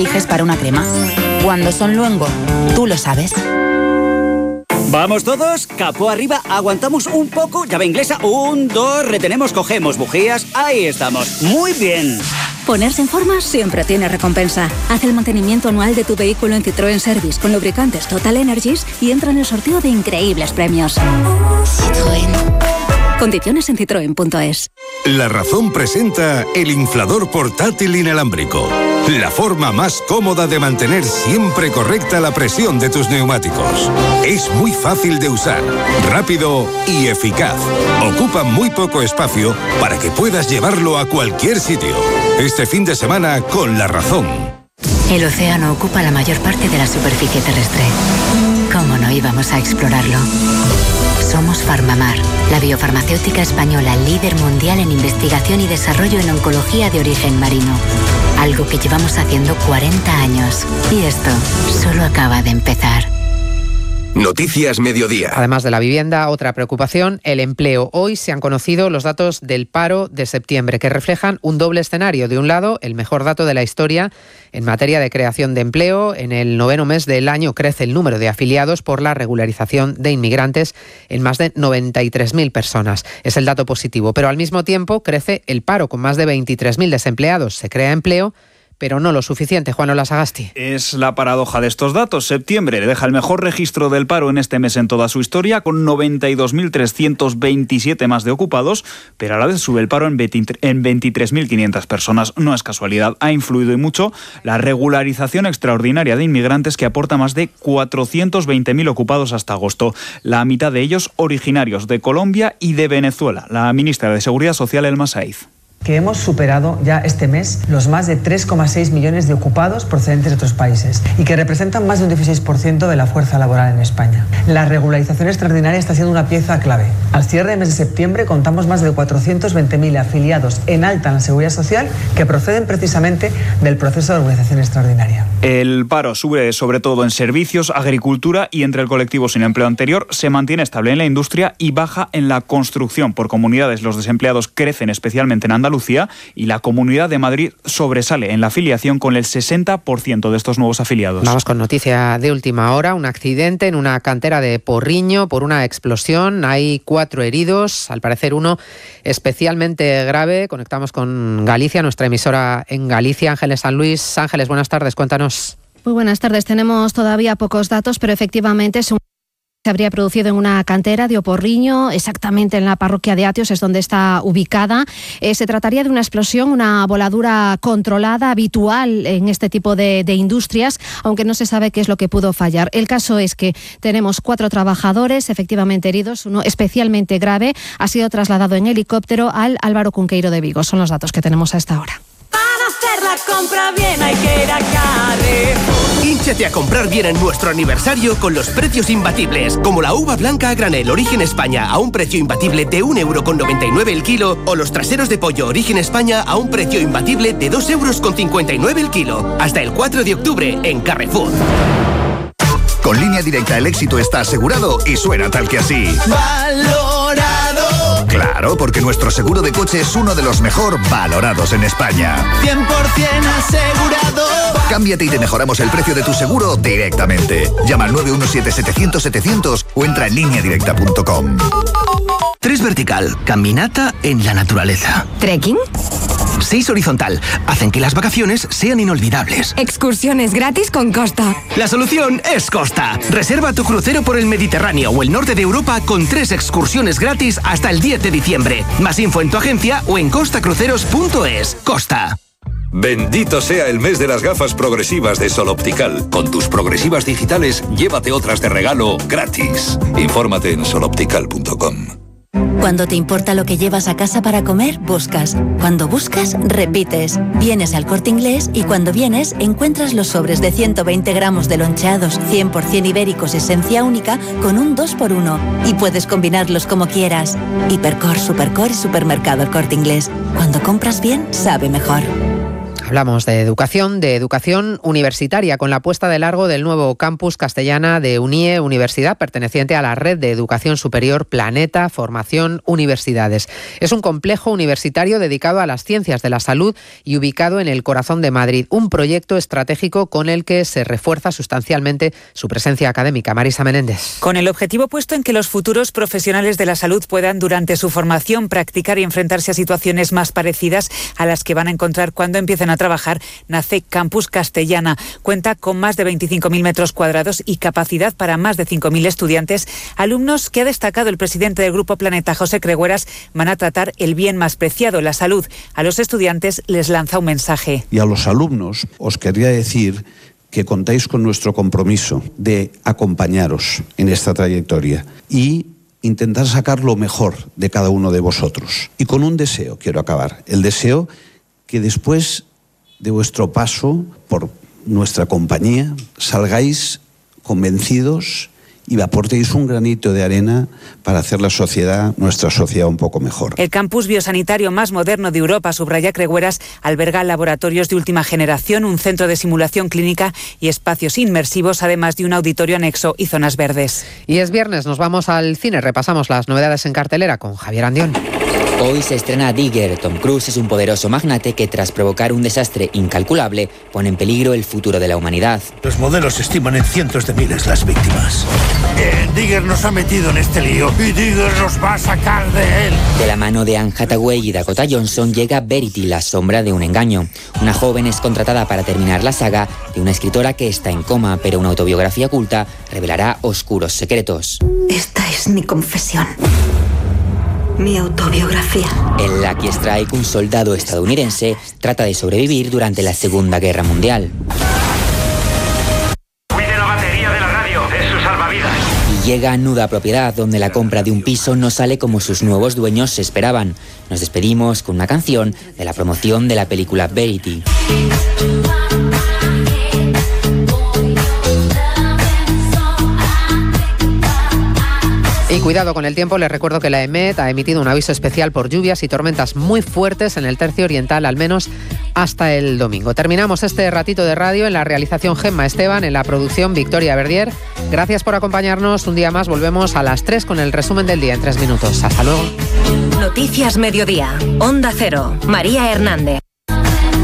eliges para una crema. Cuando son luengo, tú lo sabes. Vamos todos, capó arriba, aguantamos un poco, llave inglesa, 1, 2, retenemos, cogemos bujías, ahí estamos, muy bien. Ponerse en forma siempre tiene recompensa. Haz el mantenimiento anual de tu vehículo en Citroën Service con lubricantes Total Energies y entra en el sorteo de increíbles premios. Citroën. Condiciones en citroen.es. La Razón presenta el inflador portátil inalámbrico. La forma más cómoda de mantener siempre correcta la presión de tus neumáticos. Es muy fácil de usar, rápido y eficaz. Ocupa muy poco espacio para que puedas llevarlo a cualquier sitio. Este fin de semana con La Razón. El océano ocupa la mayor parte de la superficie terrestre. ¿Cómo no íbamos a explorarlo? Somos Farmamar, la biofarmacéutica española líder mundial en investigación y desarrollo en oncología de origen marino. Algo que llevamos haciendo 40 años. Y esto solo acaba de empezar. Noticias Mediodía. Además de la vivienda, otra preocupación, el empleo. Hoy se han conocido los datos del paro de septiembre, que reflejan un doble escenario. De un lado, el mejor dato de la historia en materia de creación de empleo. En el 9º mes del año crece el número de afiliados por la regularización de inmigrantes en más de 93.000 personas. Es el dato positivo, pero al mismo tiempo crece el paro con más de 23.000 desempleados. Se crea empleo, pero no lo suficiente. Juan Olasagasti. Es la paradoja de estos datos. Septiembre deja el mejor registro del paro en este mes en toda su historia, con 92.327 más de ocupados, pero a la vez sube el paro en 23.500 personas. No es casualidad, ha influido y mucho la regularización extraordinaria de inmigrantes, que aporta más de 420.000 ocupados hasta agosto, la mitad de ellos originarios de Colombia y de Venezuela. La ministra de Seguridad Social, Elma Saiz. Que hemos superado ya este mes los más de 3,6 millones de ocupados procedentes de otros países y que representan más de un 16% de la fuerza laboral en España. La regularización extraordinaria está siendo una pieza clave. Al cierre del mes de septiembre contamos más de 420.000 afiliados en alta en la Seguridad Social que proceden precisamente del proceso de regularización extraordinaria. El paro sube sobre todo en servicios, agricultura y entre el colectivo sin empleo anterior. Se mantiene estable en la industria y baja en la construcción. Por comunidades, los desempleados crecen especialmente en Andalucía y la Comunidad de Madrid sobresale en la afiliación con el 60% de estos nuevos afiliados. Vamos con noticia de última hora. Un accidente en una cantera de Porriño por una explosión. Hay 4 heridos, al parecer uno especialmente grave. Conectamos con Galicia, nuestra emisora en Galicia, Ángeles San Luis. Ángeles, buenas tardes, cuéntanos. Muy buenas tardes. Tenemos todavía pocos datos, pero efectivamente es un... Se habría producido en una cantera de Oporriño, exactamente en la parroquia de Atios, es donde está ubicada. Se trataría de una explosión, una voladura controlada, habitual en este tipo de industrias, aunque no se sabe qué es lo que pudo fallar. El caso es que tenemos 4 trabajadores efectivamente heridos, uno especialmente grave, ha sido trasladado en helicóptero al Álvaro Cunqueiro de Vigo. Son los datos que tenemos a esta hora. Para hacer la compra bien hay que ir a Carrefour. Hínchate a comprar bien en nuestro aniversario con los precios imbatibles, como la uva blanca a granel Origen España a un precio imbatible de 1,99 € el kilo, o los traseros de pollo Origen España a un precio imbatible de 2,59 € el kilo. Hasta el 4 de octubre en Carrefour. Con Línea Directa el éxito está asegurado y suena tal que así. ¡Valorado! Claro, porque nuestro seguro de coche es uno de los mejor valorados en España. 100% asegurado. Cámbiate y te mejoramos el precio de tu seguro directamente. Llama al 917-700-700 o entra en lineadirecta.com. 3 vertical, caminata en la naturaleza. ¿Trekking? 6 horizontal, hacen que las vacaciones sean inolvidables. Excursiones gratis con Costa. La solución es Costa. Reserva tu crucero por el Mediterráneo o el norte de Europa con 3 excursiones gratis hasta el 10 de diciembre. Más info en tu agencia o en costacruceros.es. Costa. Bendito sea el mes de las gafas progresivas de Sol Optical. Con tus progresivas digitales, llévate otras de regalo gratis. Infórmate en soloptical.com. Cuando te importa lo que llevas a casa para comer, buscas. Cuando buscas, repites. Vienes al Corte Inglés y cuando vienes, encuentras los sobres de 120 gramos de loncheados 100% ibéricos esencia única con un 2x1. Y puedes combinarlos como quieras. Hipercor, Supercor y Supermercado El Corte Inglés. Cuando compras bien, sabe mejor. Hablamos de educación universitaria, con la puesta de largo del nuevo campus Castellana de UNIE Universidad, perteneciente a la red de educación superior Planeta Formación Universidades. Es un complejo universitario dedicado a las ciencias de la salud y ubicado en el corazón de Madrid. Un proyecto estratégico con el que se refuerza sustancialmente su presencia académica. Marisa Menéndez. Con el objetivo puesto en que los futuros profesionales de la salud puedan, durante su formación, practicar y enfrentarse a situaciones más parecidas a las que van a encontrar cuando empiecen a trabajar, nace Campus Castellana. Cuenta con más de 25.000 metros cuadrados y capacidad para más de 5.000 estudiantes, alumnos que ha destacado el presidente del Grupo Planeta, José Cregueras, van a tratar el bien más preciado, la salud. A los estudiantes les lanza un mensaje. Y a los alumnos os querría decir que contáis con nuestro compromiso de acompañaros en esta trayectoria y intentar sacar lo mejor de cada uno de vosotros. Y con un deseo quiero acabar, el deseo que después de vuestro paso por nuestra compañía salgáis convencidos y aportéis un granito de arena para hacer nuestra sociedad un poco mejor. El campus biosanitario más moderno de Europa, subraya Cregueras, alberga laboratorios de última generación, un centro de simulación clínica y espacios inmersivos, además de un auditorio anexo y zonas verdes. Y es viernes, nos vamos al cine, repasamos las novedades en cartelera con Javier Andión. Hoy se estrena Digger. Tom Cruise es un poderoso magnate que, tras provocar un desastre incalculable, pone en peligro el futuro de la humanidad. Los modelos estiman en cientos de miles las víctimas. Digger nos ha metido en este lío y Digger nos va a sacar de él. De la mano de Anne Hathaway y Dakota Johnson llega Verity, la sombra de un engaño. Una joven es contratada para terminar la saga de una escritora que está en coma, pero una autobiografía oculta revelará oscuros secretos. Esta es mi confesión. Mi autobiografía. En Lucky Strike, un soldado estadounidense trata de sobrevivir durante la Segunda Guerra Mundial. Cuide la batería de la radio, es su salvavidas. Y llega a Nuda Propiedad, donde la compra de un piso no sale como sus nuevos dueños se esperaban. Nos despedimos con una canción de la promoción de la película Verity. Y cuidado con el tiempo, les recuerdo que la EMET ha emitido un aviso especial por lluvias y tormentas muy fuertes en el tercio oriental, al menos hasta el domingo. Terminamos este ratito de radio. En la realización Gemma Esteban, en la producción Victoria Verdier. Gracias por acompañarnos un día más. Volvemos a las 3 con el resumen del día en 3 minutos. Hasta luego. Noticias Mediodía. Onda Cero. María Hernández.